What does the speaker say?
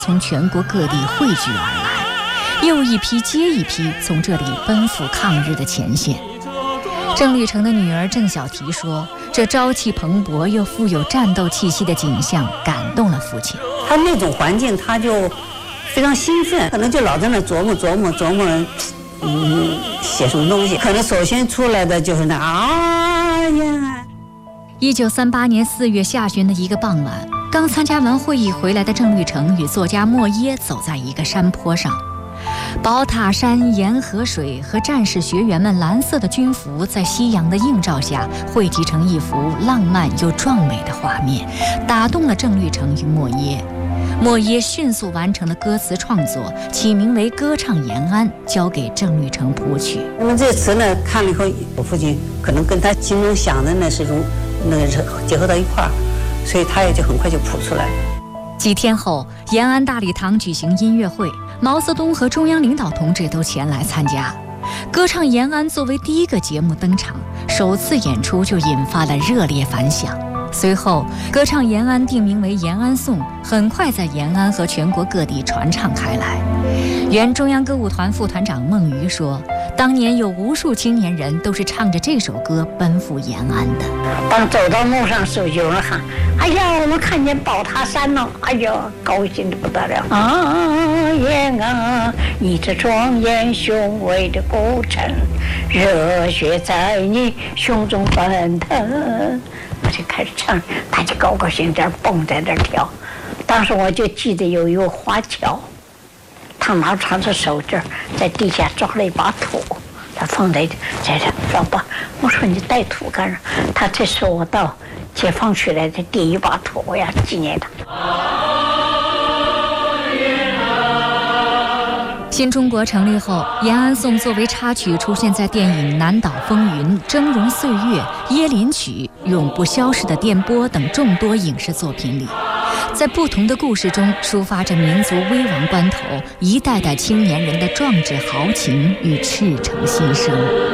从全国各地汇聚而来，又一批接一批从这里奔赴抗日的前线。郑律成的女儿郑小提说，这朝气蓬勃又富有战斗气息的景象感动了父亲。 他那种环境他就非常兴奋，可能就老在那琢磨写什么东西，可能首先出来的就是那呀。 1938年4月下旬的一个傍晚，刚参加完会议回来的郑律成与作家莫耶走在一个山坡上，宝塔山、沿河水和战士学员们蓝色的军服在夕阳的映照下汇集成一幅浪漫又壮美的画面，打动了郑律成与莫耶。莫耶迅速完成了歌词创作，起名为《歌唱延安》，交给郑律成谱曲。 那么这词呢，看了以后，我父亲可能跟他心中想的那是结合到一块儿，所以他也就很快就谱出来了。 几天后，延安大礼堂举行音乐会，毛泽东和中央领导同志都前来参加。歌唱延安作为第一个节目登场，首次演出就引发了热烈反响。随后，歌唱延安定名为《延安颂》，很快在延安和全国各地传唱开来。原中央歌舞团副团长孟瑜说，当年有无数青年人都是唱着这首歌奔赴延安的。 当走到路上时候，有人喊：“哎呀，我们看见宝塔山了！”哎呀，高兴得不得了啊！延安，你这庄严雄伟的古城，热血在你胸中奔腾。我就开始唱，大家高高兴兴蹦在那儿跳。当时我就记得有一个华侨，他拿长着手绢在地下抓了一把土，他放在这上吧。我说你带土干啥？他这是我到解放区来的第一把土，我要纪念他。 新中国成立后，《延安颂》作为插曲出现在电影《南岛风云》《峥嵘岁月》《椰林曲》《永不消逝的电波》等众多影视作品里，在不同的故事中抒发着民族危亡关头一代代青年人的壮志豪情与赤诚心声。